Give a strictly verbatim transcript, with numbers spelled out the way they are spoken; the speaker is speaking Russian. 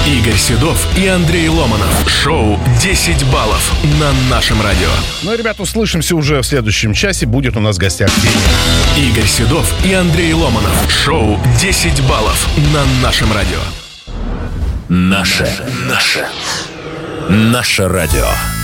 Игорь Седов и Андрей Ломанов. Шоу «десять баллов» на нашем радио. Ну и, ребят, услышимся уже в следующем часе. Будет у нас в гостях Феня. Игорь Седов и Андрей Ломанов. Шоу «десять баллов» на нашем радио. Наше, наше, наше радио.